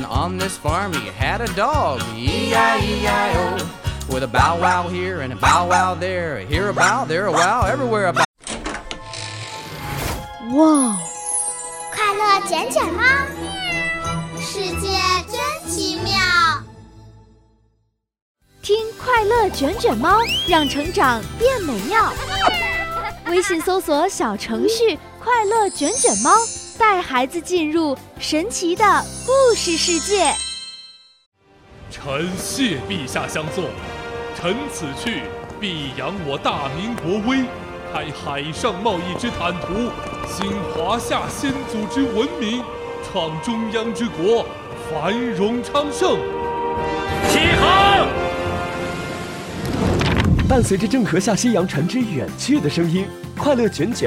And on this farm he had a dog, E-I-E-I-O, with a bow wow here and a bow wow there, here a bow, there a wow, everywhere a bow. 哇！ 快乐卷卷猫，世界真奇妙。 听快乐卷卷猫，让成长变美妙。微信搜索小程序“快乐卷卷猫”，带孩子进入神奇的故事世界。 臣谢陛下相送，臣此去必扬我大明国威，开海上贸易之坦途，兴华夏先祖之文明，创中央之国，繁荣昌盛。 起航！ 伴随着郑和下西洋船只远去的声音，快乐卷卷